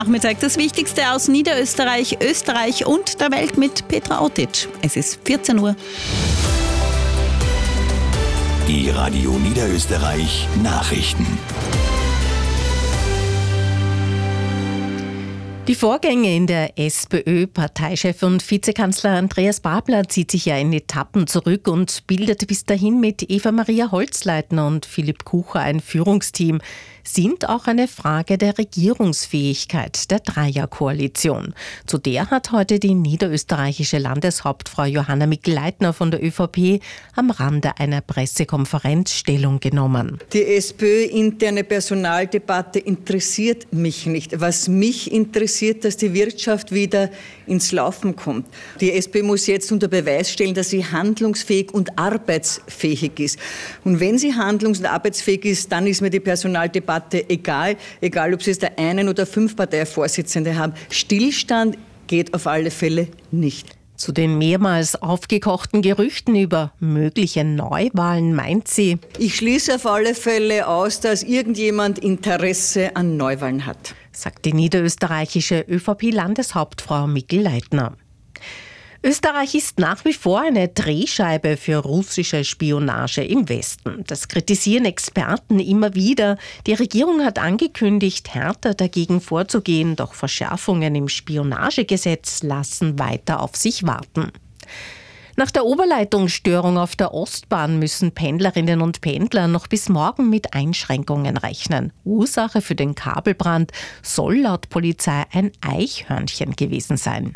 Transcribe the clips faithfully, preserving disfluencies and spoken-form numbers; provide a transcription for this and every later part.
Nachmittag das Wichtigste aus Niederösterreich, Österreich und der Welt mit Petra Otic. Es ist vierzehn Uhr. Die Radio Niederösterreich Nachrichten. Die Vorgänge in der SPÖ, Parteichef und Vizekanzler Andreas Babler zieht sich ja in Etappen zurück und bildete bis dahin mit Eva-Maria Holzleitner und Philipp Kucher ein Führungsteam, sind auch eine Frage der Regierungsfähigkeit der Dreierkoalition. Zu der hat heute die niederösterreichische Landeshauptfrau Johanna Mikl-Leitner von der ÖVP am Rande einer Pressekonferenz Stellung genommen. Die SPÖ-interne Personaldebatte interessiert mich nicht. Was mich interessiert, dass die Wirtschaft wieder ins Laufen kommt. Die SPÖ muss jetzt unter Beweis stellen, dass sie handlungsfähig und arbeitsfähig ist. Und wenn sie handlungs- und arbeitsfähig ist, dann ist mir die Personaldebatte egal, egal ob sie jetzt der einen oder fünf Parteivorsitzende haben. Stillstand geht auf alle Fälle nicht. Zu den mehrmals aufgekochten Gerüchten über mögliche Neuwahlen meint sie: Ich schließe auf alle Fälle aus, dass irgendjemand Interesse an Neuwahlen hat, sagt die niederösterreichische ÖVP-Landeshauptfrau Mikl-Leitner. Österreich ist nach wie vor eine Drehscheibe für russische Spionage im Westen. Das kritisieren Experten immer wieder. Die Regierung hat angekündigt, härter dagegen vorzugehen, doch Verschärfungen im Spionagegesetz lassen weiter auf sich warten. Nach der Oberleitungsstörung auf der Ostbahn müssen Pendlerinnen und Pendler noch bis morgen mit Einschränkungen rechnen. Ursache für den Kabelbrand soll laut Polizei ein Eichhörnchen gewesen sein.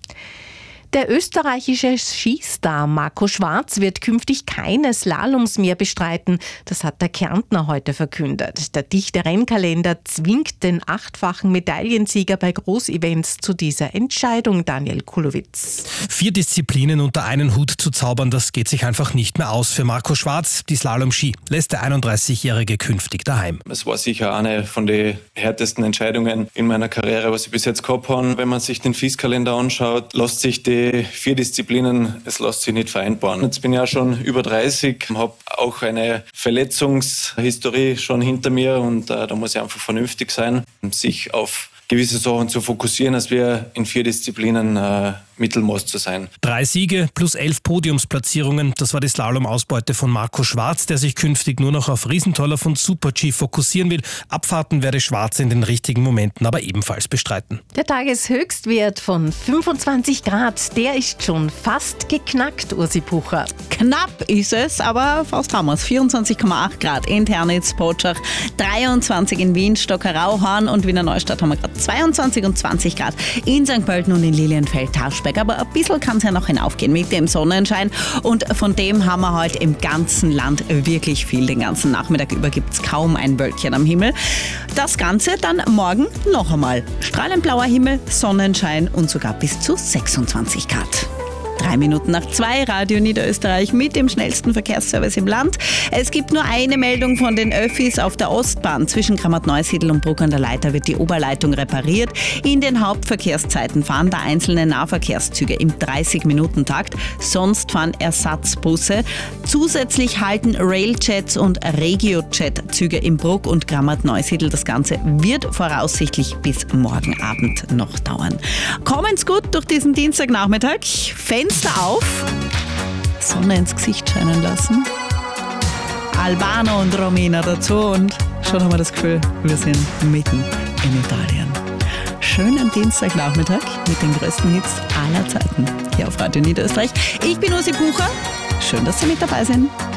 Der österreichische Skistar Marco Schwarz wird künftig keine Slaloms mehr bestreiten. Das hat der Kärntner heute verkündet. Der dichte Rennkalender zwingt den achtfachen Medaillensieger bei Großevents zu dieser Entscheidung, Daniel Kulowitz. Vier Disziplinen unter einen Hut zu zaubern, das geht sich einfach nicht mehr aus für Marco Schwarz. Die Slalom-Ski lässt der einunddreißigjährige künftig daheim. Es war sicher eine von den härtesten Entscheidungen in meiner Karriere, was ich bis jetzt gehabt habe. Wenn man sich den F I S-Kalender anschaut, lässt sich die vier Disziplinen, es lässt sich nicht vereinbaren. Jetzt bin ich ja schon über dreißig, habe auch eine Verletzungshistorie schon hinter mir und äh, da muss ich einfach vernünftig sein, sich auf gewisse Sachen zu fokussieren, als wir in vier Disziplinen äh, Mittelmaß zu sein. Drei Siege plus elf Podiumsplatzierungen, das war die Slalom-Ausbeute von Marco Schwarz, der sich künftig nur noch auf Riesentoller und Super-G fokussieren will. Abfahrten werde Schwarz in den richtigen Momenten aber ebenfalls bestreiten. Der Tageshöchstwert von fünfundzwanzig Grad, der ist schon fast geknackt, Ursi Pucher. Knapp ist es, aber fast haben wir es. vierundzwanzig Komma acht Grad in Ternitz, Potschach, dreiundzwanzig in Wien, Stockerau, Horn und Wiener Neustadt haben wir gerade zweiundzwanzig und zwanzig Grad. In Sankt Pölten und in Lilienfeld, Taschberg. Aber ein bisschen kann es ja noch hinaufgehen mit dem Sonnenschein. Und von dem haben wir heute im ganzen Land wirklich viel. Den ganzen Nachmittag über gibt es kaum ein Wölkchen am Himmel. Das Ganze dann morgen noch einmal. Strahlend blauer Himmel, Sonnenschein und sogar bis zu sechsundzwanzig Grad. Drei Minuten nach zwei, Radio Niederösterreich mit dem schnellsten Verkehrsservice im Land. Es gibt nur eine Meldung von den Öffis auf der Ostbahn. Zwischen Grammat-Neusiedl und Bruck an der Leiter wird die Oberleitung repariert. In den Hauptverkehrszeiten fahren da einzelne Nahverkehrszüge im dreißig-Minuten-Takt. Sonst fahren Ersatzbusse. Zusätzlich halten Railjets und Regiojet-Züge in Bruck und Grammat-Neusiedl. Das Ganze wird voraussichtlich bis morgen Abend noch dauern. Kommen's gut durch diesen Dienstagnachmittag. Fenster auf, Sonne ins Gesicht scheinen lassen, Albano und Romina dazu und schon haben wir das Gefühl, wir sind mitten in Italien. Schönen Dienstagnachmittag mit den größten Hits aller Zeiten hier auf Radio Niederösterreich. Ich bin Ursi Pucher, schön, dass Sie mit dabei sind.